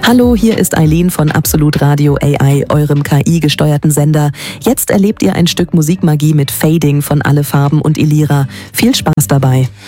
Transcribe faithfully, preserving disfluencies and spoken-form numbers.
Hallo, hier ist Eileen von Absolut Radio A I, eurem K I-gesteuerten Sender. Jetzt erlebt ihr ein Stück Musikmagie mit Fading von Alle Farben und Elira. Viel Spaß dabei.